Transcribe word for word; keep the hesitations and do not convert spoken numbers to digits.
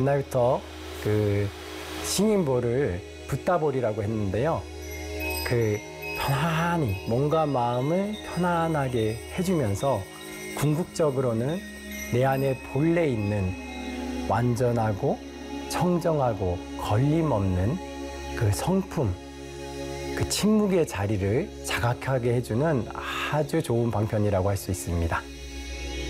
옛날부터 그 싱잉볼을 붓다볼이라고 했는데요. 그 편안히 몸과 마음을 편안하게 해주면서 궁극적으로는 내 안에 본래 있는 완전하고 청정하고 걸림없는 그 성품, 그 침묵의 자리를 자각하게 해주는 아주 좋은 방편이라고 할 수 있습니다.